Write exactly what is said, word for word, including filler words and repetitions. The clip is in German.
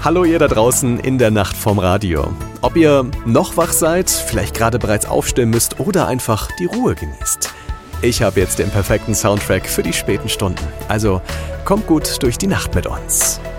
Hallo ihr da draußen in der Nacht vorm Radio. Ob ihr noch wach seid, vielleicht gerade bereits aufstehen müsst oder einfach die Ruhe genießt. Ich habe jetzt den perfekten Soundtrack für die späten Stunden. Also kommt gut durch die Nacht mit uns.